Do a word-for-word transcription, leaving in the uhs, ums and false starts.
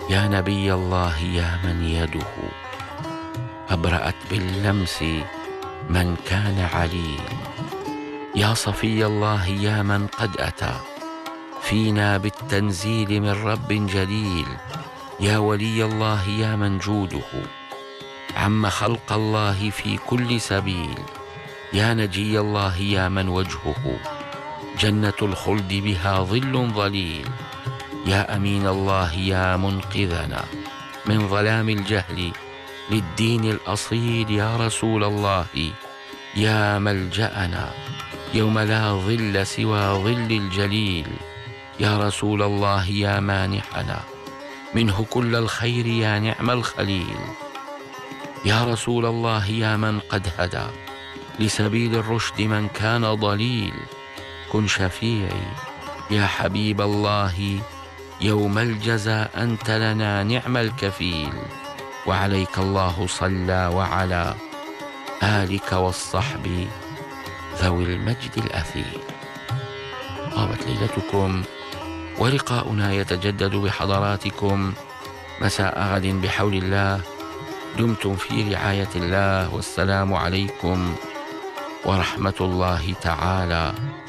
يا نبي الله يا من يده أبرأت باللمس من كان عليل، يا صفي الله يا من قد أتى فينا بالتنزيل من رب جليل، يا ولي الله يا من جوده عم خلق الله في كل سبيل، يا نجي الله يا من وجهه جنة الخلد بها ظل ظليل، يا أمين الله يا منقذنا من ظلام الجهل للدين الأصيل، يا رسول الله يا ملجأنا يوم لا ظل سوى ظل الجليل، يا رسول الله يا مانحنا منه كل الخير يا نعم الخليل، يا رسول الله يا من قد هدى لسبيل الرشد من كان ضليل، كن شفيعي يا حبيب الله يوم الجزاء أنت لنا نعم الكفيل، وعليك الله صلى وعلى آلك والصحب ذوي المجد الأثيل. طابت ليلتكم، ولقاؤنا يتجدد بحضراتكم مساء غد بحول الله. دمتم في رعاية الله، والسلام عليكم ورحمة الله تعالى